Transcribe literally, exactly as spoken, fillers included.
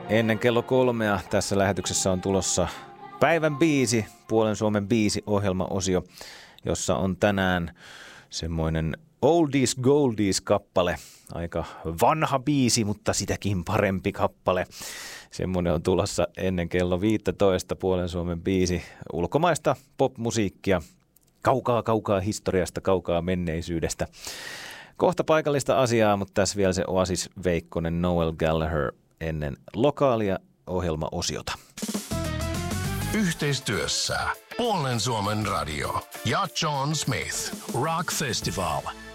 Ennen kello kolmea tässä lähetyksessä on tulossa päivän biisi, Puolen Suomen biisi-ohjelmaosio, jossa on tänään semmoinen Oldies Goldies kappale. Aika vanha biisi, mutta sitäkin parempi kappale. Semmoinen on tulossa ennen kello viisitoista Puolen Suomen biisi, ulkomaista popmusiikkia, kaukaa kaukaa historiasta, kaukaa menneisyydestä. Kohta paikallista asiaa, mutta tässä vielä se Oasis Veikkonen Noel Gallagher ennen lokaalia ohjelmaosiota. Yhteistyössä Puolen Suomen radio ja John Smith Rock Festival.